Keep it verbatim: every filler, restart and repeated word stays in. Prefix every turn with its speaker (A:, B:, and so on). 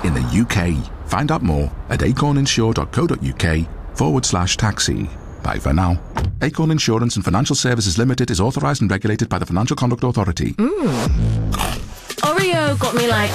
A: in the U K. Find out more at acorninsure.co.uk forward slash taxi. Bye for now. Acorn Insurance and Financial Services Limited is authorised and regulated by the Financial Conduct Authority.
B: Mmm. Oreo got me like